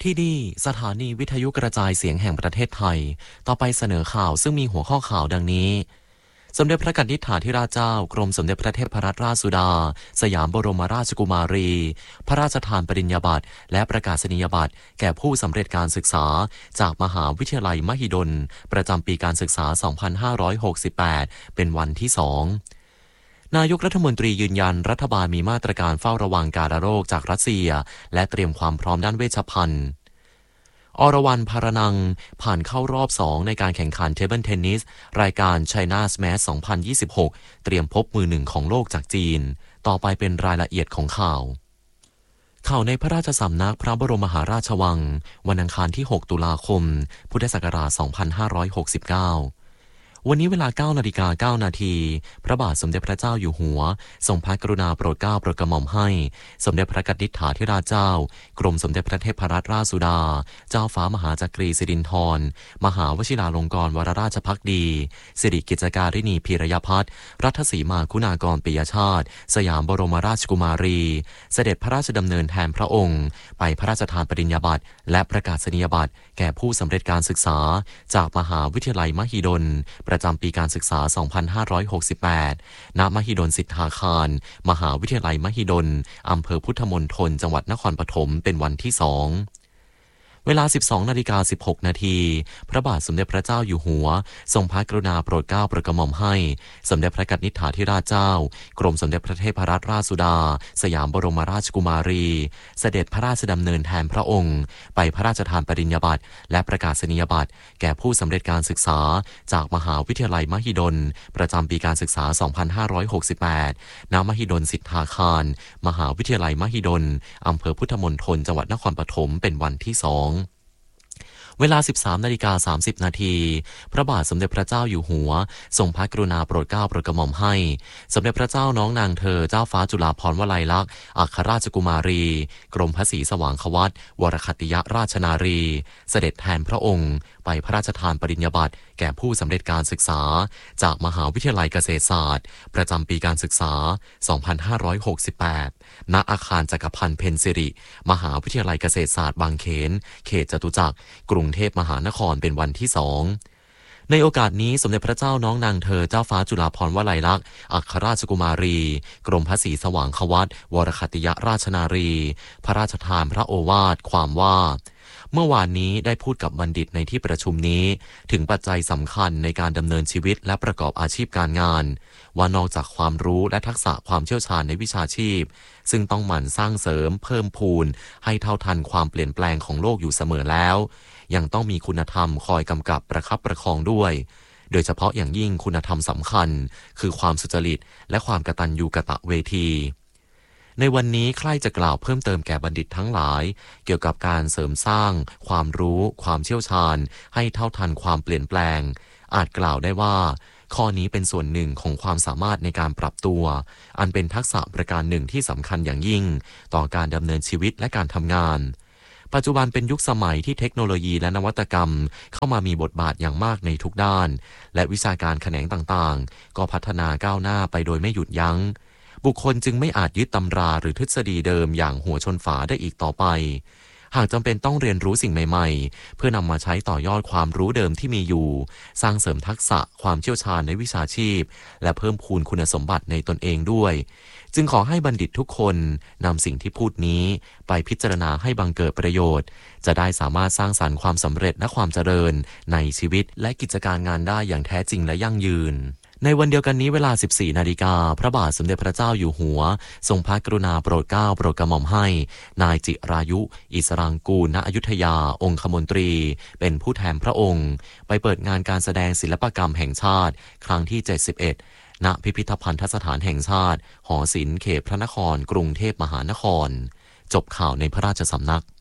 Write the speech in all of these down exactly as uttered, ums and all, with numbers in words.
ที่นี่สถานีวิทยุกระจายเสียงแห่งประเทศไทยต่อไปเสนอข่าวซึ่งมีหัวข้อข่าวดังนี้สมเด็จพระกนิษฐาธิราชเจ้ากรมสมเด็จพระเทพรัตนราชสุดาสยามบรมราชกุมารีพระราชทานปริญญาบัตรและประกาศนียบัตรแก่ผู้สำเร็จการศึกษาจากมหาวิทยาลัยมหิดลประจำปีการศึกษา สองพันห้าร้อยหกสิบแปด เป็นวันที่สองนายกรัฐมนตรียืนยันรัฐบาลมีมาตรการเฝ้าระวังการระโรคจากรัสเซียและเตรียมความพร้อมด้านเวชภัณฑ์อรวรรณ ภารนังผ่านเข้ารอบสองในการแข่งขันเทเบิลเทนนิสรายการ China Smash สองพันยี่สิบหก เตรียมพบมือหนึ่งของโลกจากจีนต่อไปเป็นรายละเอียดของข่าวข่าวในพระราชสำนักพระบรมมหาราชวังวันอังคารที่หกตุลาคมพุทธศักราชสองพันห้าร้อยหกสิบเก้าวันนี้เวลา เก้านาฬิกาเก้านาทีพระบาทสมเด็จพระเจ้าอยู่หัวทรงพระกรุณาโปรดเกล้าโปรดกระหม่อมให้สมเด็จพระกนิษฐาธิราชเจ้ากรมสมเด็จพระเทพรัตนราชสุดาเจ้าฟ้ามหาจักรีสิรินธรมหาวชิราลงกรณวรราชภักดีสิริกิจการินีพีรยพัฒน์รัฐสีมาคุณากรปิยชาติสยามบรมราชกุมารีเสด็จพระราชดำเนินแทนพระองค์ไปพระราชทานปริญญาบัตรและประกาศนียบัตรแก่ผู้สำเร็จการศึกษาจากมหาวิทยาลัยมหิดลประจำปีการศึกษา สองพันห้าร้อยหกสิบแปด ณ มหิดลสิทธาคารมหาวิทยาลัยมหิดลอำเภอพุทธมณฑลจังหวัดนครปฐมเป็นวันที่สองเวลา สิบสองนาฬิกาสิบหกนาทีพระบาทสมเด็จพระเจ้าอยู่หัวทรงพระกรุณาโปรดเกล้าโปรดกระหม่อมให้สมเด็จพระกนิษฐาธิราชเจ้ากรมสมเด็จพระเทพรัตนราชสุดาสยามบรมราชกุมารีเสด็จพระราชดำเนินแทนพระองค์ไปพระราชทานปริญญาบัตรและประกาศนียบัตรแก่ผู้สำเร็จการศึกษาจากมหาวิทยาลัยมหิดลประจำปีการศึกษา สองพันห้าร้อยหกสิบแปด ณ มหิดลสิทธาคารมหาวิทยาลัยมหิดลอำเภอพุทธมณฑลจังหวัดนครปฐมเป็นวันที่สองเวลา สิบสามนาฬิกาสามสิบนาทีพระบาทสมเด็จพระเจ้าอยู่หัวทรงพระกรุณาโปรดเกล้าโปรดกระหม่อมให้สมเด็จพระเจ้าน้องนางเธอเจ้าฟ้าจุฬาภรณ์วลัยลักษณ์อัครราชกุมารีกรมพระศรีสว่างควัตรวรคัตติยราชนารีเสด็จแทนพระองค์ไปพระราชทานปริญญาบัตรแก่ผู้สำเร็จการศึกษาจากมหาวิทยาลัยเกษตรศาสตร์ประจำปีการศึกษา สองพันห้าร้อยหกสิบแปด ณ อาคารจักรพันธ์เพ็ญสิริมหาวิทยาลัยเกษตรศาสตร์บางเขนเขตจตุจักรกรุงเทพมหานครเป็นวันที่สองในโอกาสนี้สมเด็จพระเจ้าน้องนางเธอเจ้าฟ้าจุฬาภรณ์วลัยลักษณ์อัครราชกุมารีกรมพระศรีสว่างควัตรวรคัตติยราชนารีพระราชทานพระโอวาทความว่าเมื่อวานนี้ได้พูดกับบัณฑิตในที่ประชุมนี้ถึงปัจจัยสำคัญในการดำเนินชีวิตและประกอบอาชีพการงานว่านอกจากความรู้และทักษะความเชี่ยวชาญในวิชาชีพซึ่งต้องหมั่นสร้างเสริมเพิ่มพูนให้เท่าทันความเปลี่ยนแปลงของโลกอยู่เสมอแล้วยังต้องมีคุณธรรมคอยกำกับประคับประคองด้วยโดยเฉพาะอย่างยิ่งคุณธรรมสำคัญคือความสุจริตและความกตัญญูกตเวทีในวันนี้ใคร่จะกล่าวเพิ่มเติมแก่บัณฑิตทั้งหลายเกี่ยวกับการเสริมสร้างความรู้ความเชี่ยวชาญให้เท่าทันความเปลี่ยนแปลงอาจกล่าวได้ว่าข้อนี้เป็นส่วนหนึ่งของความสามารถในการปรับตัวอันเป็นทักษะประการหนึ่งที่สำคัญอย่างยิ่งต่อการดำเนินชีวิตและการทำงานปัจจุบันเป็นยุคสมัยที่เทคโนโลยีและนวัตกรรมเข้ามามีบทบาทอย่างมากในทุกด้านและวิชาการแขนงต่างๆก็พัฒนาก้าวหน้าไปโดยไม่หยุดยั้งบุคคลจึงไม่อาจยึดตำราหรือทฤษฎีเดิมอย่างหัวชนฝาได้อีกต่อไปหากจำเป็นต้องเรียนรู้สิ่งใหม่ๆเพื่อนำมาใช้ต่อยอดความรู้เดิมที่มีอยู่สร้างเสริมทักษะความเชี่ยวชาญในวิชาชีพและเพิ่มพูนคุณสมบัติในตนเองด้วยจึงขอให้บัณฑิตทุกคนนำสิ่งที่พูดนี้ไปพิจารณาให้บังเกิดประโยชน์จะได้สามารถสร้างสรรค์ความสำเร็จและความเจริญในชีวิตและกิจการงานได้อย่างแท้จริงและยั่งยืนในวันเดียวกันนี้เวลา สิบสี่นาฬิกาพระบาทสมเด็จพระเจ้าอยู่หัวทรงพระกรุณาโปรดเกล้าโปรดกระหม่อมให้นายจิรายุอิสรางกูลณอยุธยาองคมนตรีเป็นผู้แทนพระองค์ไปเปิดงานการแสดงศิลปกรรมแห่งชาติครั้งที่เจ็ดสิบเอ็ดณพิพิธภัณฑสถานแห่งชาติหอศิลป์เขตพระนครกรุงเทพมหานครจบข่าวในพระราชสำนัก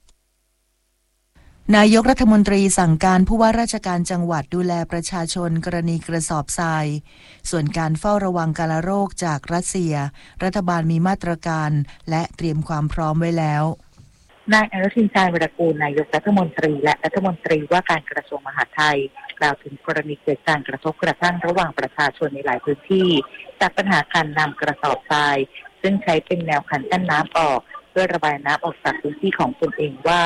นายกรัฐมนตรีสั่งการผู้ว่าราชการจังหวัดดูแลประชาชนกรณีกระสอบทรายส่วนการเฝ้าระวังการโรคจากรัสเซียรัฐบาลมีมาตรการและเตรียมความพร้อมไว้แล้วนายอนุทินชาญวีรกูลนายกรัฐมนตรีและรัฐมนตรีว่าการกระทรวงมหาดไทยกล่าวถึงกรณีเกิดการกระทบกระทั่งระหว่างประชาชนในหลายพื้นที่จากปัญหาการนำกระสอบทรายซึ่งใช้เป็นแนวคันกั้นน้ำออกเพื่อระบายน้ำออกจากพื้นที่ของตนเองว่าใน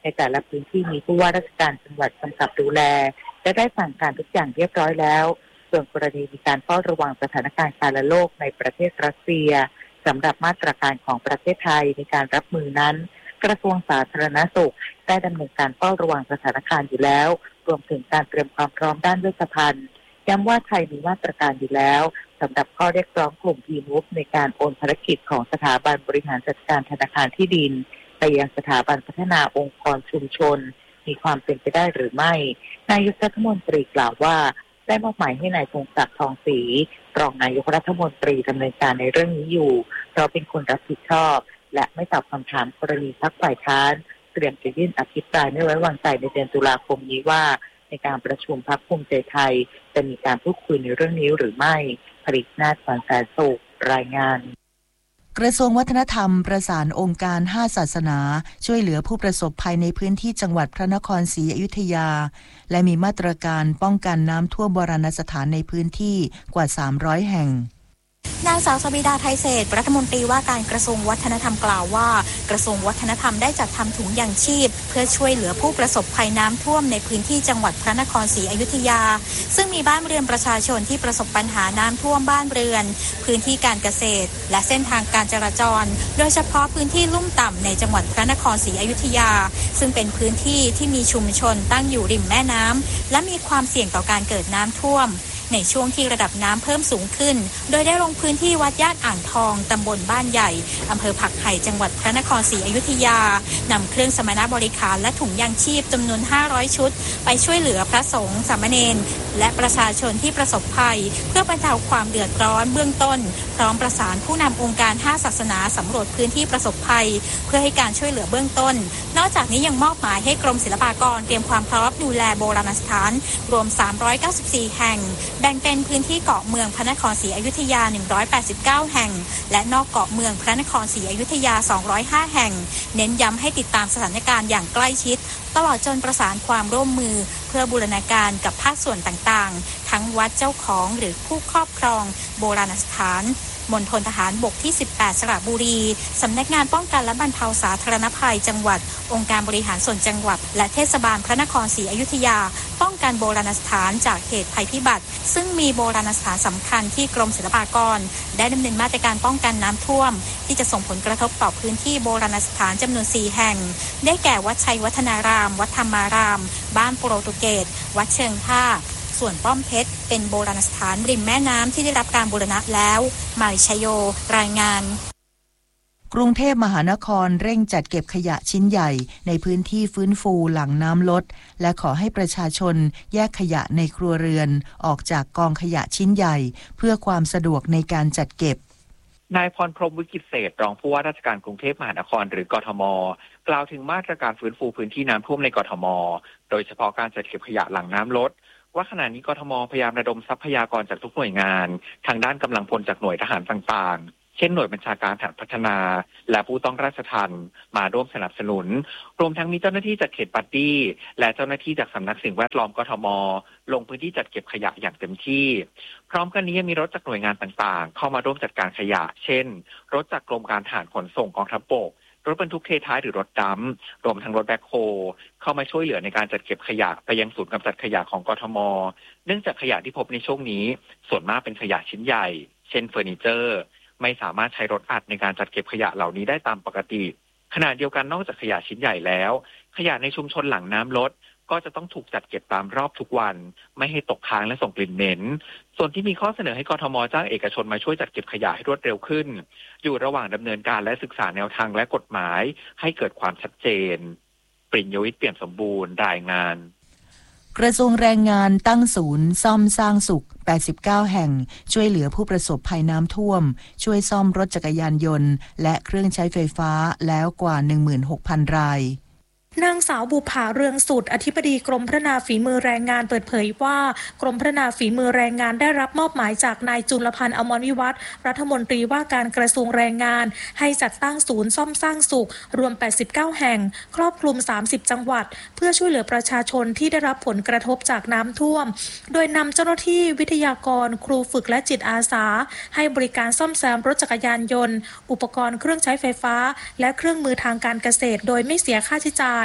แต่ละพื้นที่มีผู้ว่าราชการจังหวัดกำกับดูแลและได้สั่งการทุกอย่างเรียบร้อยแล้วส่วนกรณีมีการเฝ้าระวังสถานการณ์การระโรคในประเทศรัสเซียสำหรับมาตรการของประเทศไทยในการรับมือนั้นกระทรวงสาธารณสุขได้ดำเนินการเฝ้าระวังสถานการณ์อยู่แล้วรวมถึงการเตรียมความพร้อมด้านเวชภัณฑ์ย้ำว่าไทยมีมาตรการอยู่แล้วสำหรับข้อเรียกร้องกลุ่ม อี มูฟ ในการโอนภารกิจของสถาบันบริหารจัดการธนาคารที่ดินไปยังสถาบันพัฒนาองค์กรชุมชนมีความเป็นไปได้หรือไม่นายกรัฐมนตรีกล่าวว่าได้มอบหมายให้นายพงศักดิ์ทองศรีรองนายกรัฐมนตรีดำเนินการในเรื่องนี้อยู่เพราะเป็นคนรับผิดชอบและไม่ตอบคำถามกรณีพรรคฝ่ายค้านเตรียมจะยื่นอภิปรายไม่ไว้วางใจในเดือนตุลาคมนี้ว่าในการประชุมพรรคภูมิใจไทยจะมีการพูดคุยในเรื่องนี้หรือไม่ผลิตนาถขวัญแสนสุขรายงานกระทรวงวัฒนธรรมประสานองค์การห้าศาสนาช่วยเหลือผู้ประสบภัยในพื้นที่จังหวัดพระนครศรีอยุธยาและมีมาตรการป้องกันน้ำท่วมโบราณสถานในพื้นที่กว่าสามร้อยแห่งนางสาวสบิดาไทยเศรษฐ์รัฐมนตรีว่าการกระทรวงวัฒนธรรมกล่าวว่ากระทรวงวัฒนธรรมได้จัดทำถุงยางชีพเพื่อช่วยเหลือผู้ประสบภัยน้ำท่วมในพื้นที่จังหวัดพระนครศรีอยุธยาซึ่งมีบ้านเรือนประชาชนที่ประสบปัญหาน้ำท่วมบ้านเรือนพื้นที่การเกษตรและเส้นทางการจราจรโดยเฉพาะพื้นที่ลุ่มต่ำในจังหวัดพระนครศรีอยุธยาซึ่งเป็นพื้นที่ที่มีชุมชนตั้งอยู่ริมแม่น้ำและมีความเสี่ยงต่อการเกิดน้ำท่วมในช่วงที่ระดับน้ำเพิ่มสูงขึ้นโดยได้ลงพื้นที่วัดย่านอ่างทองตำบลบ้านใหญ่อำเภอผักไห่จังหวัดพระนครศรีอยุธยานำเครื่องสมณบริการและถุงยางชีพจำนวนห้าร้อยชุดไปช่วยเหลือพระสงฆ์สามเณรและประชาชนที่ประสบภัยเพื่อบรรเทาความเดือดร้อนเบื้องต้นพร้อมประสานผู้นำองค์การห้าศาสนาสำรวจพื้นที่ประสบภัยเพื่อให้การช่วยเหลือเบื้องต้นนอกจากนี้ยังมอบหมายให้กรมศิลปากรเตรียมความพร้อมดูแลโบราณสถานรวมสามร้อยเก้าสิบสี่แห่งแบ่งเป็นพื้นที่เกาะเมืองพระนครศรีอยุธยาหนึ่งร้อยแปดสิบเก้าแห่งและนอกเกาะเมืองพระนครศรีอยุธยาสองร้อยห้าแห่งเน้นย้ำให้ติดตามสถานการณ์อย่างใกล้ชิดตลอดจนประสานความร่วมมือเพื่อบูรณาการกับภาคส่วนต่างๆทั้งวัดเจ้าของหรือผู้ครอบครองโบราณสถานมณฑลทหารบกที่สิบแปดสระบุรีสำนักงานป้องกันและบรรเทาสาธารณภัยจังหวัดองค์การบริหารส่วนจังหวัดและเทศบาลพระนครศรีอยุธยาป้องกันโบราณสถานจากเหตุภัยพิบัติซึ่งมีโบราณสถานสำคัญที่กรมศิลปากรได้ดำเนินมาตรการป้องกันน้ำท่วมที่จะส่งผลกระทบต่อพื้นที่โบราณสถานจำนวนสี่แห่งได้แก่วัดชัยวัฒนารามวัดธรรมารามบ้านโปรตุเกสวัดเชิงท่าส่วนป้อมเพชรเป็นโบราณสถานริมแม่น้ำที่ได้รับการบูรณะแล้วมาริชโยรายงานกรุงเทพมหานครเร่งจัดเก็บขยะชิ้นใหญ่ในพื้นที่ฟื้นฟูหลังน้ำลดและขอให้ประชาชนแยกขยะในครัวเรือนออกจากกองขยะชิ้นใหญ่เพื่อความสะดวกในการจัดเก็บนายพรพรหมวิกิตเศรษฐ์รองผู้ว่าราชการกรุงเทพมหานครหรือกทมกล่าวถึงมาตรการฟื้นฟูพื้นที่น้ำท่วมในกทมโดยเฉพาะการจัดเก็บขยะหลังน้ำลดว่าขณะนี้กทมพยายามระดมทรัพยากรจากทุกหน่วยงานทางด้านกำลังพลจากหน่วยทหารต่างๆเช่นหน่วยบัญชาการฐานพัฒนาและผู้ต้องราชทัณฑ์มาร่วมสนับสนุนรวมทั้งมีเจ้าหน้าที่จากเขตปาร์ตี้และเจ้าหน้าที่จากสำนักสิ่งแวดล้อมกทมลงพื้นที่จัดเก็บขยะอย่างเต็มที่พร้อมกันนี้ยังมีรถจากหน่วยงานต่างๆเข้ามาร่วมจัดการขยะเช่นรถจากกรมการทหารขนส่งกองทัพบกรถบรรทุกเทท้ายหรือรถดัมป์รวมทั้งรถแบ็คโฮเข้ามาช่วยเหลือในการจัดเก็บขยะไปยังศูนย์กำจัดขยะของกทมเนื่องจากขยะที่พบในช่วงนี้ส่วนมากเป็นขยะชิ้นใหญ่เช่นเฟอร์นิเจอร์ไม่สามารถใช้รถอัดในการจัดเก็บขยะเหล่านี้ได้ตามปกติขณะเดียวกันนอกจากขยะชิ้นใหญ่แล้วขยะในชุมชนหลังน้ำลดก็จะต้องถูกจัดเก็บตามรอบทุกวันไม่ให้ตกค้างและส่งกลิ่นเหม็นส่วนที่มีข้อเสนอให้กทมจ้างเอกชนมาช่วยจัดเก็บขยะให้รวดเร็วขึ้นอยู่ระหว่างดำเนินการและศึกษาแนวทางและกฎหมายให้เกิดความชัดเจนปริญญวิทย์เปี่ยมสมบูรณ์รายงานกระทรวงแรงงานตั้งศูนย์ซ่อมสร้างสุขแปดสิบเก้าแห่งช่วยเหลือผู้ประสบภัยน้ำท่วมช่วยซ่อมรถจักรยานยนต์และเครื่องใช้ไฟฟ้าแล้วกว่า หนึ่งหมื่นหกพัน รายนางสาวบุภาเรืองสุดอธิบดีกรมพัฒนาฝีมือแรงงานเปิดเผยว่ากรมพัฒนาฝีมือแรงงานได้รับมอบหมายจากนายจุลพันธ์อมรวิวัฒน์รัฐมนตรีว่าการกระทรวงแรงงานให้จัดตั้งศูนย์ซ่อมสร้างสุขรวมแปดสิบเก้าแห่งครอบคลุมสามสิบจังหวัดเพื่อช่วยเหลือประชาชนที่ได้รับผลกระทบจากน้ำท่วมโดยนำเจ้าหน้าที่วิทยากรครูฝึกและจิตอาสาให้บริการซ่อมแซมรถจักรยานยนต์อุปกรณ์เครื่องใช้ไฟฟ้าและเครื่องมือทางการเกษตรโดยไม่เสียค่าใช้จ่าย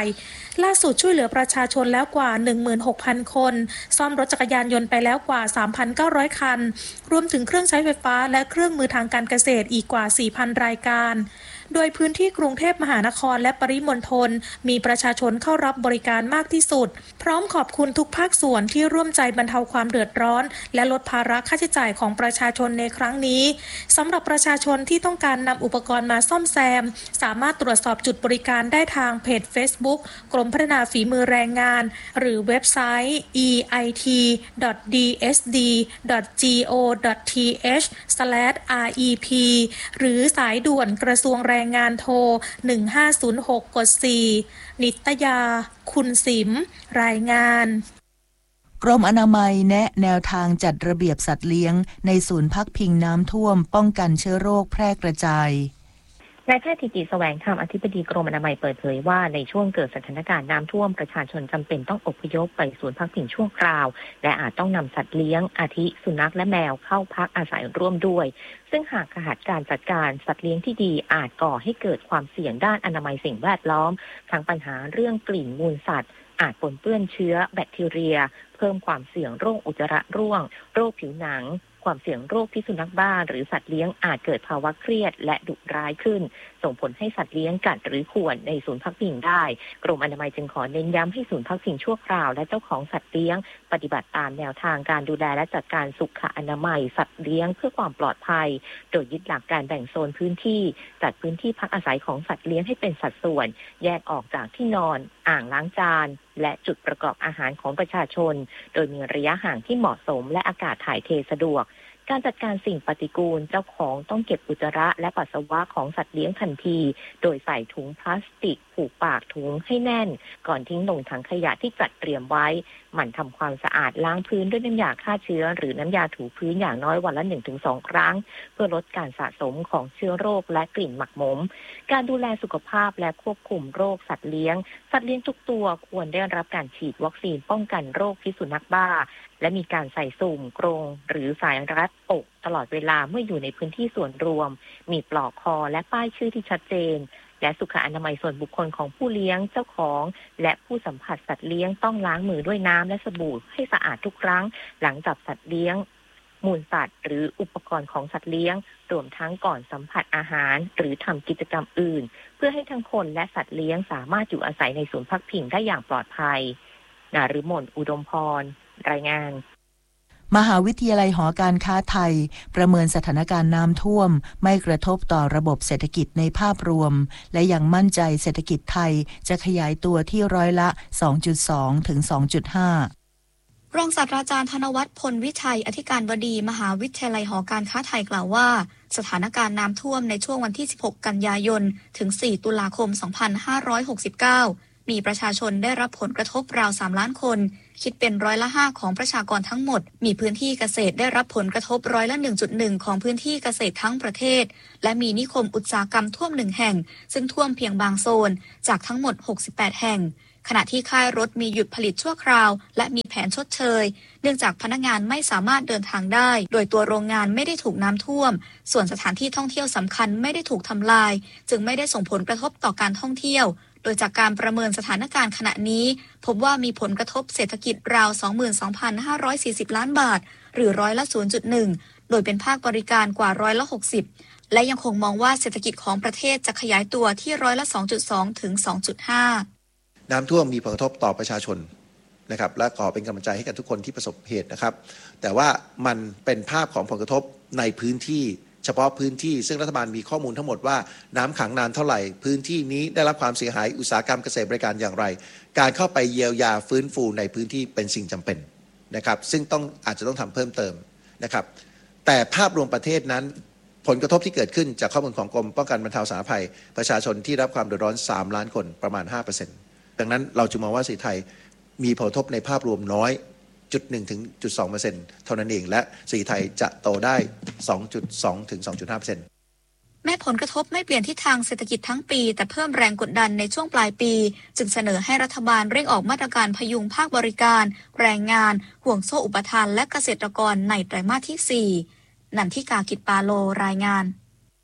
ายล่าสุดช่วยเหลือประชาชนแล้วกว่า หนึ่งหมื่นหกพัน คนซ่อมรถจักรยานยนต์ไปแล้วกว่า สามพันเก้าร้อย คันรวมถึงเครื่องใช้ไฟฟ้าและเครื่องมือทางการเกษตรอีกกว่า สี่พัน รายการโดยพื้นที่กรุงเทพมหานครและปริมณฑลมีประชาชนเข้ารับบริการมากที่สุดพร้อมขอบคุณทุกภาคส่วนที่ร่วมใจบรรเทาความเดือดร้อนและลดภาระค่าใช้จ่ายของประชาชนในครั้งนี้สำหรับประชาชนที่ต้องการนำอุปกรณ์มาซ่อมแซมสามารถตรวจสอบจุดบริการได้ทางเพจ Facebook กรมพัฒนาฝีมือแรงงานหรือเว็บไซต์ อี ไอ ที ดอท ดี เอส ดี ดอท จี โอ ดอท ที เอช สแลช อาร์ อี พี หรือสายด่วนกระทรวงแรงงานโทรหนึ่งห้าศูนย์หกกดสี่นิตยาคุณสิมรายงานกรมอนามัยแนะแนวทางจัดระเบียบสัตว์เลี้ยงในศูนย์พักพิงน้ำท่วมป้องกันเชื้อโรคแพร่กระจายนายแพทย์ธิติแสวงธรรมอธิบดีกรมอนามัยเปิดเผยว่าในช่วงเกิดสถานการณ์น้ำท่วมประชาชนจำเป็นต้องอพยพไปศูนย์พักพิงชั่วคราวและอาจต้องนำสัตว์เลี้ยงอาทิสุนัขและแมวเข้าพักอาศัยร่วมด้วยซึ่งหากขาดการจัดการสัตว์เลี้ยงที่ดีอาจก่อให้เกิดความเสี่ยงด้านอนามัยสิ่งแวดล้อมทั้งปัญหาเรื่องกลิ่นมูลสัตว์อาจปนเปื้อนเชื้อแบคทีเรียเพิ่มความเสี่ยงโรคอุจจาระร่วงโรคผิวหนังความเสี่ยงโรคพิษสุนัขบ้าหรือสัตว์เลี้ยงอาจเกิดภาวะเครียดและดุร้ายขึ้นส่งผลให้สัตว์เลี้ยงกัดหรือข่วนในศูนย์พักพิงได้กรมอนามัยจึงขอเน้นย้ำให้ศูนย์พักพิงชั่วคราวและเจ้าของสัตว์เลี้ยงปฏิบัติตามแนวทางการดูแลและจัดการสุขอนามัยสัตว์เลี้ยงเพื่อความปลอดภัยโดยยึดหลักการแบ่งโซนพื้นที่จัดพื้นที่พักอาศัยของสัตว์เลี้ยงให้เป็นสัดส่วนแยกออกจากที่นอนอ่างล้างจานและจุดประกอบอาหารของประชาชนโดยมีระยะห่างที่เหมาะสมและอากาศถ่ายเทสะดวกการจัดการสิ่งปฏิกูลเจ้าของต้องเก็บอุจจาระและปัสสาวะของสัตว์เลี้ยงทันทีโดยใส่ถุงพลาสติกผูกปากถุงให้แน่นก่อนทิ้งลงถังขยะที่จัดเตรียมไว้หมั่นทำความสะอาดล้างพื้นด้วยน้ำยาฆ่าเชื้อหรือน้ำยาถูพื้นอย่างน้อยวันละ หนึ่งถึงสอง ครั้งเพื่อลดการสะสมของเชื้อโรคและกลิ่นหมักหมมการดูแลสุขภาพและควบคุมโรคสัตว์เลี้ยงสัตว์เลี้ยงทุกตัวควรได้รับการฉีดวัคซีนป้องกันโรคพิษสุนัขบ้าและมีการใส่สุ่มกรงหรือสายรัดอกตลอดเวลาเมื่ออยู่ในพื้นที่ส่วนรวมมีปลอกคอและป้ายชื่อที่ชัดเจนและสุขอนามัยส่วนบุคคลของผู้เลี้ยงเจ้าของและผู้สัมผัสสัตว์เลี้ยงต้องล้างมือด้วยน้ำและสบู่ให้สะอาดทุกครั้งหลังจับสัตว์เลี้ยงมูลสัตว์หรืออุปกรณ์ของสัตว์เลี้ยงรวมทั้งก่อนสัมผัสอาหารหรือทำกิจกรรมอื่นเพื่อให้ทั้งคนและสัตว์เลี้ยงสามารถอยู่อาศัยในศูนย์พักพิงได้อย่างปลอดภัยนฤมลอุดมพรรายงานมหาวิทยาลัยหอการค้าไทยประเมินสถานการณ์น้ำท่วมไม่กระทบต่อระบบเศรษฐกิจในภาพรวมและยังมั่นใจเศรษฐกิจไทยจะขยายตัวที่ร้อยละ สองจุดสอง ถึง สองจุดห้ารองศาสตราจารย์ธนวัฒน์พลวิชัยอธิการบดีมหาวิทยาลัยหอการค้าไทยกล่าวว่าสถานการณ์น้ำท่วมในช่วงวันที่สิบหกกันยายนถึงสี่ตุลาคมสองพันห้าร้อยหกสิบเก้ามีประชาชนได้รับผลกระทบราวสามล้านคนคิดเป็นร้อยละห้าของประชากรทั้งหมดมีพื้นที่เกษตรได้รับผลกระทบร้อยละ หนึ่งจุดหนึ่ง ของพื้นที่เกษตรทั้งประเทศและมีนิคมอุตสาหกรรมท่วมหนึ่งแห่งซึ่งท่วมเพียงบางโซนจากทั้งหมดหกสิบแปดแห่งขณะที่ค่ายรถมีหยุดผลิตชั่วคราวและมีแผนชดเชยเนื่องจากพนักงานไม่สามารถเดินทางได้โดยตัวโรงงานไม่ได้ถูกน้ำท่วมส่วนสถานที่ท่องเที่ยวสำคัญไม่ได้ถูกทำลายจึงไม่ได้ส่งผลกระทบต่อการท่องเที่ยวโดยจากการประเมินสถานการณ์ขณะนี้พบว่ามีผลกระทบเศรษฐกิจราว สองหมื่นสองพันห้าร้อยสี่สิบ ล้านบาทหรือร้อยละ ศูนย์จุดหนึ่ง โดยเป็นภาคบริการกว่าร้อยละ หกสิบและยังคงมองว่าเศรษฐกิจของประเทศจะขยายตัวที่ร้อยละ สองจุดสอง ถึง สองจุดห้าน้ำท่วมมีผลกระทบต่อประชาชนนะครับและขอเป็นกำลังใจให้กับทุกคนที่ประสบเหตุนะครับแต่ว่ามันเป็นภาพของผลกระทบในพื้นที่เฉพาะพื้นที่ซึ่งรัฐบาลมีข้อมูลทั้งหมดว่าน้ำขังนานเท่าไหร่พื้นที่นี้ได้รับความเสียหายอุตสาหกรรมเกษตรบริการอย่างไรการเข้าไปเยียวยาฟื้นฟูในพื้นที่เป็นสิ่งจำเป็นนะครับซึ่งต้องอาจจะต้องทำเพิ่มเติมนะครับแต่ภาพรวมประเทศนั้นผลกระทบที่เกิดขึ้นจากข้อมูลของกรมป้องกันบรรเทาสาธารณภัยประชาชนที่รับความเดือดร้อนสามล้านคนประมาณ ห้าเปอร์เซ็นต์ ดังนั้นเราจึงมองว่าเศรษฐกิจไทยมีผลกระทบในภาพรวมน้อยจุดหนึ่งถึงจุดสองเปอร์เซ็นต์เท่านั้นเองและเศรษฐกิจไทยจะโตได้ สองจุดสอง ถึง สองจุดห้าเปอร์เซ็นต์แม้ผลกระทบไม่เปลี่ยนทิศทางเศรษฐกิจทั้งปีแต่เพิ่มแรงกดดันในช่วงปลายปีจึงเสนอให้รัฐบาลเร่งออกมาตรการพยุงภาคบริการแรงงานห่วงโซ่อุปทานและเกษตรกรในไตรมาสที่สี่นันทิกากิจปาโลรายงาน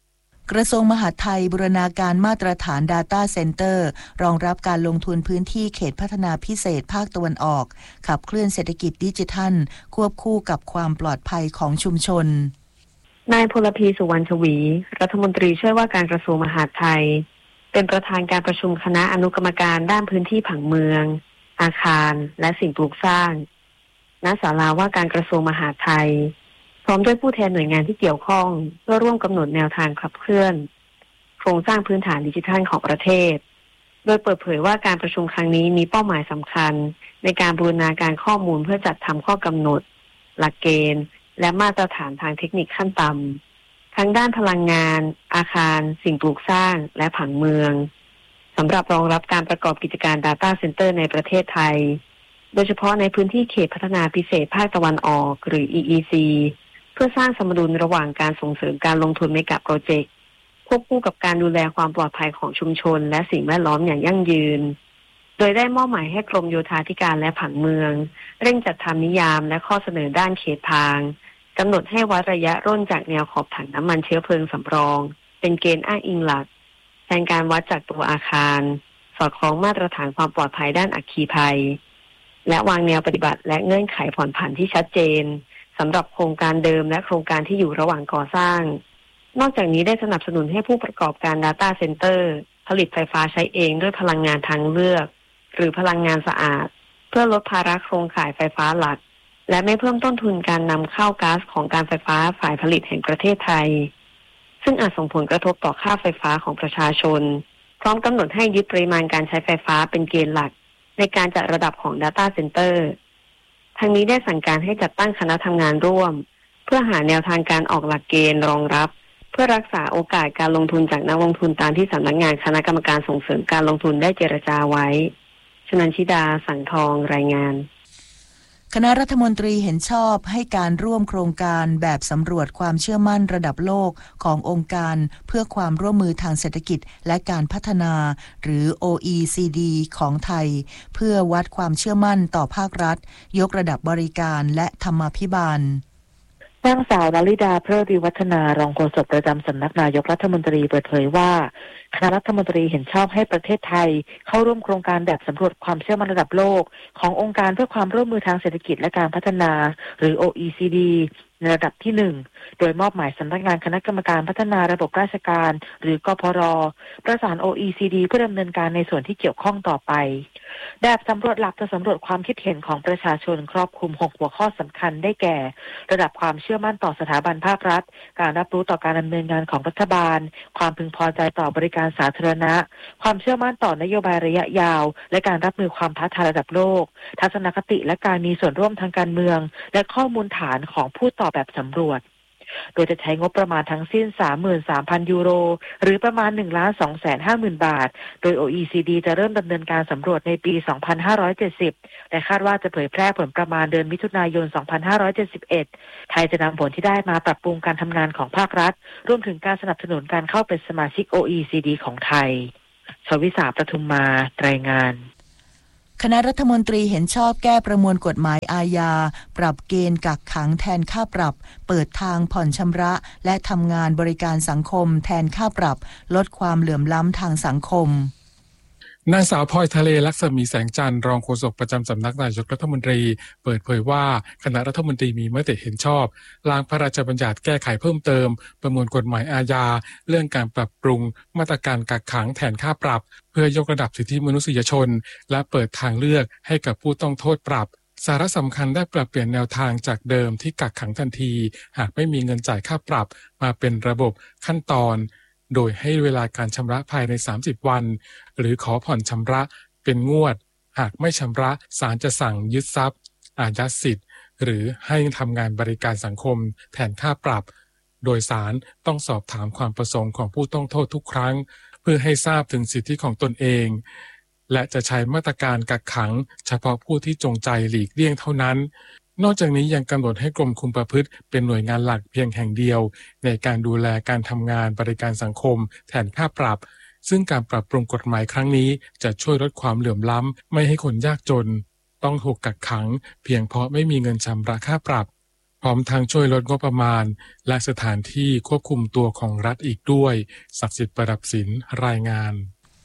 กระทรวงมหาดไทยบูรณาการมาตรฐาน Data Center รองรับการลงทุนพื้นที่เขตพัฒนาพิเศษภาคตะวันออกขับเคลื่อนเศรษฐกิจดิจิทัลควบคู่กับความปลอดภัยของชุมชนนายพลพีสุวรรณชวีรัฐมนตรีช่วยว่าการกระทรวงมหาดไทยเป็นประธานการประชุมคณะอนุกรรมการด้านพื้นที่ผังเมืองอาคารและสิ่งปลูกสร้างณศาลาว่าการกระทรวงมหาดไทยพร้อมด้วยผู้แทนหน่วยงานที่เกี่ยวข้องเพื่อร่วมกำหนดแนวทางขับเคลื่อนโครงสร้างพื้นฐานดิจิทัลของประเทศโดยเปิดเผยว่าการประชุมครั้งนี้มีเป้าหมายสำคัญในการบูรณาการข้อมูลเพื่อจัดทำข้อกำหนดหลักเกณฑ์และมาตรฐานทางเทคนิคขั้นต่ำทั้งด้านพลังงานอาคารสิ่งปลูกสร้างและผังเมืองสำหรับรองรับการประกอบกิจการ Data Center ในประเทศไทยโดยเฉพาะในพื้นที่เขตพัฒนาพิเศษภาคตะวันออกหรือ อี อี ซี เพื่อสร้างสมดุลระหว่างการส่งเสริมการลงทุนเมกะโปรเจกต์ควบคู่กับการดูแลความปลอดภัยของชุมชนและสิ่งแวดล้อมอย่างยั่งยืนโดยได้มอบหมายให้กรมโยธาธิการและผังเมืองเร่งจัดทำนิยามและข้อเสนอด้านเขตทางกำหนดให้วัดระยะร่นจากแนวขอบถังน้ำมันเชื้อเพลิงสำรองเป็นเกณฑ์อ้างอิงหลักแทนการวัดจากตัวอาคารสอดคล้องมาตรฐานความปลอดภัยด้านอัคคีภัยและวางแนวปฏิบัติและเงื่อนไขผ่อนผันที่ชัดเจนสำหรับโครงการเดิมและโครงการที่อยู่ระหว่างก่อสร้างนอกจากนี้ได้สนับสนุนให้ผู้ประกอบการ Data Center ผลิตไฟฟ้าใช้เองด้วยพลังงานทางเลือกหรือพลังงานสะอาดเพื่อลดภาระโครงข่ายไฟฟ้าหลักและไม่เพิ่มต้นทุนการนำเข้าก๊าซของการไฟฟ้าฝ่ายผลิตแห่งประเทศไทยซึ่งอาจส่งผลกระทบต่อค่าไฟฟ้าของประชาชนพร้อมกำหนดให้ยึดปริมาณการใช้ไฟฟ้าเป็นเกณฑ์หลักในการจัดระดับของ Data Center ทางนี้ได้สั่งการให้จัดตั้งคณะทำงานร่วมเพื่อหาแนวทางการออกหลักเกณฑ์รองรับเพื่อรักษาโอกาสการลงทุนจากนักลงทุนตามที่สำนักงานคณะกรรมการส่งเสริมการลงทุนได้เจรจาไว้ชนันชิดาสังทองรายงานคณะรัฐมนตรีเห็นชอบให้การร่วมโครงการแบบสำรวจความเชื่อมั่นระดับโลกขององค์การเพื่อความร่วมมือทางเศรษฐกิจและการพัฒนาหรือ โอ อี ซี ดี ของไทยเพื่อวัดความเชื่อมั่นต่อภาครัฐยกระดับบริการและธรรมาภิบาลนางสาวลลิดาเพลิดวิวัฒนารองโฆษกประจำสำนักนายกรัฐมนตรีเปิดเผยว่าคณะรัฐมนตรีเห็นชอบให้ประเทศไทยเข้าร่วมโครงการแบบสำรวจความเชื่อมั่นระดับโลกขององค์การเพื่อความร่วมมือทางเศรษฐกิจและการพัฒนาหรือ โอ อี ซี ดี ในระดับที่หนึ่งโดยมอบหมายสำนักงานคณะกรรมการพัฒนาระบบราชการหรือกพร.ประสาน โอ อี ซี ดี เพื่อดำเนินการในส่วนที่เกี่ยวข้องต่อไปแบบสำรวจหลักจะสำรวจความคิดเห็นของประชาชนครอบคลุมหกหัวข้อสำคัญได้แก่ระดับความเชื่อมั่นต่อสถาบันภาครัฐการรับรู้ต่อการดำเนินงานของรัฐบาลความพึงพอใจต่อบริการสาธารณะความเชื่อมั่นต่อนโยบายระยะยาวและการรับมือความท้าทายระดับโลกทัศนคติและการมีส่วนร่วมทางการเมืองและข้อมูลฐานของผู้ตอบแบบสำรวจโดยจะใช้งบประมาณทั้งสิ้น สามหมื่นสามพัน ยูโรหรือประมาณ หนึ่งล้านสองแสนห้าหมื่น บาทโดย โอ อี ซี ดี จะเริ่มดำเนินการสำรวจในปี สองพันห้าร้อยเจ็ดสิบและคาดว่าจะเผยแพร่ผลประมาณเดือนมิถุนายน สองพันห้าร้อยเจ็ดสิบเอ็ดไทยจะนำผลที่ได้มาปรับปรุงการทำงานของภาครัฐรวมถึงการสนับสนุนการเข้าเป็นสมาชิก โอ อี ซี ดี ของไทยชวิสาประทุมมารายงานคณะรัฐมนตรีเห็นชอบแก้ประมวลกฎหมายอาญาปรับเกณฑ์กักขังแทนค่าปรับเปิดทางผ่อนชำระและทำงานบริการสังคมแทนค่าปรับลดความเหลื่อมล้ำทางสังคมนางสาวพลอยทะเลลักษมีแสงจันทร์รองโฆษกประจำสำนักนายกรัฐมนตรีเปิดเผยว่าคณะรัฐมนตรีมีมติเห็นชอบร่างพระราชบัญญัติแก้ไขเพิ่มเติมประมวลกฎหมายอาญาเรื่องการปรับปรุงมาตรการกักขังแทนค่าปรับเพื่อยกระดับสิทธิมนุษยชนและเปิดทางเลือกให้กับผู้ต้องโทษปรับสาระสำคัญได้ปรับเปลี่ยนแนวทางจากเดิมที่กักขังทันทีหากไม่มีเงินจ่ายค่าปรับมาเป็นระบบขั้นตอนโดยให้เวลาการชำระภายในสามสิบวันหรือขอผ่อนชำระเป็นงวดหากไม่ชำระศาลจะสั่งยึดทรัพย์อายัดสิทธิ์หรือให้ทำงานบริการสังคมแทนค่าปรับโดยศาลต้องสอบถามความประสงค์ของผู้ต้องโทษทุกครั้งเพื่อให้ทราบถึงสิทธิของตนเองและจะใช้มาตรการกักขังเฉพาะผู้ที่จงใจหลีกเลี่ยงเท่านั้นนอกจากนี้ยังกำหนดให้กรมคุมประพฤติเป็นหน่วยงานหลักเพียงแห่งเดียวในการดูแลการทำงานบริการสังคมแทนค่าปรับซึ่งการปรับปรุงกฎหมายครั้งนี้จะช่วยลดความเหลื่อมล้ำไม่ให้คนยากจนต้องถูกกักขังเพียงเพราะไม่มีเงินชำระค่าปรับพร้อมทางช่วยลดงบประมาณและสถานที่ควบคุมตัวของรัฐอีกด้วยศักดิ์สิทธิ์ประดับศิลป์รายงาน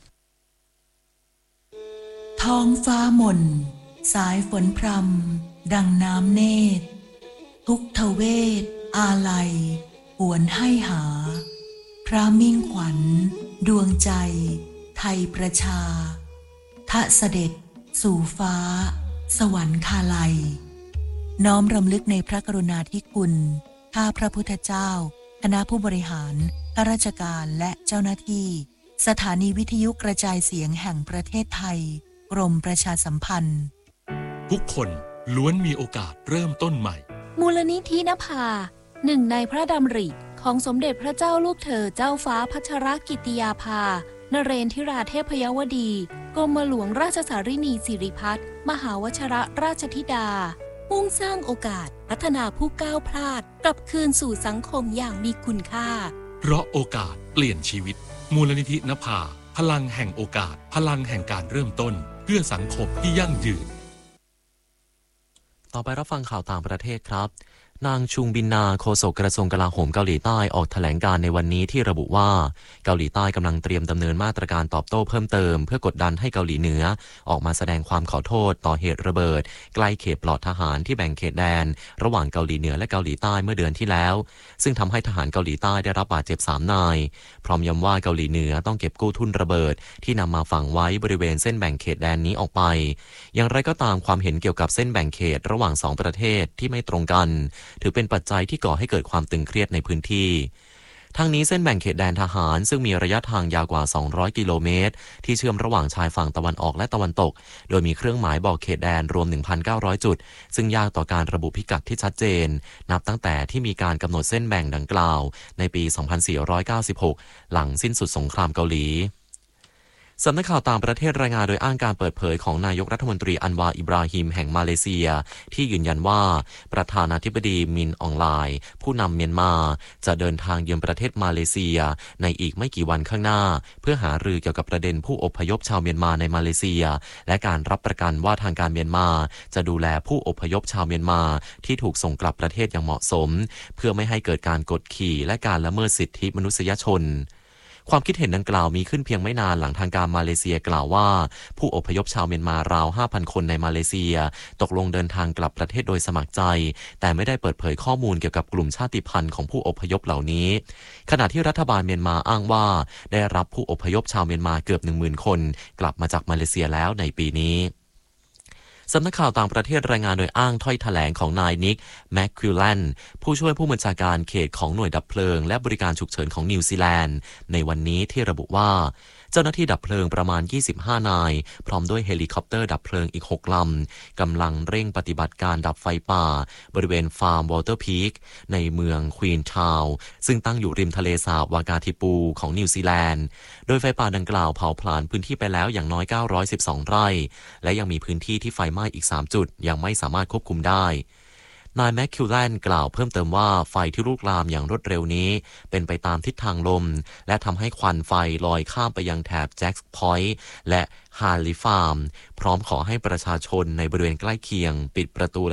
ท้องฟ้าหม่นสายฝนพรำดังน้ำเนตรทุกทเวศอาลัยหวนให้หาพระมิ่งขวัญดวงใจไทยประชาทะเสด็จสู่ฟ้าสวรรคาลัยน้อมรำลึกในพระกรุณาธิคุณข้าพระพุทธเจ้าคณะผู้บริหารข้าราชการและเจ้าหน้าที่สถานีวิทยุกระจายเสียงแห่งประเทศไทยกรมประชาสัมพันธ์ทุกคนล้วนมีโอกาสเริ่มต้นใหม่มูลนิธินภาหนึ่งในพระดำริของสมเด็จพระเจ้าลูกเธอเจ้าฟ้าพัชรกิติยาภานเรนทิราเทพยวดีกรมหลวงราชสารินีสิริพัฒน์มหาวชรราชธิดามุ่งสร้างโอกาสพัฒนาผู้ก้าวพลาดกลับคืนสู่สังคมอย่างมีคุณค่าเพราะโอกาสเปลี่ยนชีวิตมูลนิธินภาพลังแห่งโอกาสพลังแห่งการเริ่มต้นเพื่อสังคมที่ยั่งยืนต่อไปรับฟังข่าวต่างประเทศครับนางชุงบินนาโฆษกกระทรวงกลาโหมเกาหลีใต้ออกแถลงการในวันนี้ที่ระบุว่าเกาหลีใต้กำลังเตรียมดำเนินมาตรการตอบโต้เพิ่มเติมเพื่อกดดันให้เกาหลีเหนือออกมาแสดงความขอโทษต่อเหตุระเบิดใกล้เขตปลอดทหารที่แบ่งเขตแดนระหว่างเกาหลีเหนือและเกาหลีใต้เมื่อเดือนที่แล้วซึ่งทำให้ทหารเกาหลีใต้ได้รับบาดเจ็บสามนายพร้อมย้ำว่าเกาหลีเหนือต้องเก็บกู้ทุ่นระเบิดที่นำมาฝังไว้บริเวณเส้นแบ่งเขตแดนนี้ออกไปอย่างไรก็ตามความเห็นเกี่ยวกับเส้นแบ่งเขตระหว่างสองประเทศที่ไม่ตรงกันถือเป็นปัจจัยที่ก่อให้เกิดความตึงเครียดในพื้นที่ทั้งนี้เส้นแบ่งเขตแดนทหารซึ่งมีระยะทางยาวกว่าสองร้อยกิโลเมตรที่เชื่อมระหว่างชายฝั่งตะวันออกและตะวันตกโดยมีเครื่องหมายบอกเขตแดนรวม หนึ่งพันเก้าร้อย จุดซึ่งยากต่อการระบุพิกัดที่ชัดเจนนับตั้งแต่ที่มีการกำหนดเส้นแบ่งดังกล่าวในปี สองพันสี่ร้อยเก้าสิบหก หลังสิ้นสุดสงครามเกาหลีสำนักข่าวต่างประเทศรายงานโดยอ้างการเปิดเผยของนายกรัฐมนตรีอันวาอิบราฮิมแห่งมาเลเซียที่ยืนยันว่าประธานาธิบดีมินอองไลน์ผู้นำเมียนมาจะเดินทางเยือนประเทศมาเลเซียในอีกไม่กี่วันข้างหน้าเพื่อหารือเกี่ยวกับประเด็นผู้อพยพชาวเมียนมาในมาเลเซียและการรับประกันว่าทางการเมียนมาจะดูแลผู้อพยพชาวเมียนมาที่ถูกส่งกลับประเทศอย่างเหมาะสมเพื่อไม่ให้เกิดการกดขี่และการละเมิดสิทธิมนุษยชนความคิดเห็นดังกล่าวมีขึ้นเพียงไม่นานหลังทางการมาเลเซียกล่าวว่าผู้อพยพชาวเมียนมาราว ห้าพัน คนในมาเลเซียตกลงเดินทางกลับประเทศโดยสมัครใจแต่ไม่ได้เปิดเผยข้อมูลเกี่ยวกับกลุ่มชาติพันธุ์ของผู้อพยพเหล่านี้ขณะที่รัฐบาลเมียนมาอ้างว่าได้รับผู้อพยพชาวเมียนมาเกือบ หนึ่งหมื่น คนกลับมาจากมาเลเซียแล้วในปีนี้สำนักข่าวต่างประเทศรายงานโดยอ้างถ้อยแถลงของนายนิกแมคคิวแลนผู้ช่วยผู้บัญชาการเขตของหน่วยดับเพลิงและบริการฉุกเฉินของนิวซีแลนด์ในวันนี้ที่ระบุว่าเจ้าหน้าที่ดับเพลิงประมาณยี่สิบห้านายพร้อมด้วยเฮลิคอปเตอร์ดับเพลิงอีกหกลำกำลังเร่งปฏิบัติการดับไฟป่าบริเวณฟาร์มวอเตอร์พีคในเมืองควีนทาวน์ซึ่งตั้งอยู่ริมทะเลสาบวากาทิปูของนิวซีแลนด์โดยไฟป่าดังกล่าวเผาผลาญพื้นที่ไปแล้วอย่างน้อยเก้าร้อยสิบสองไร่และยังมีพื้นที่ที่ไฟไหม้อีกสามจุดยังไม่สามารถควบคุมได้นายแมคคิวแลนกล่าวเพิ่มเติมว่าไฟที่ลุกลามอย่างรวดเร็วนี้เป็นไปตามทิศทางลมและทำให้ควันไฟลอยข้ามไปยังแถบแจ็คพอยต์และฮาร์ลีฟาร์มพร้อมขอให้ประชาชนในบริเวณใกล้เคียงปิดประตู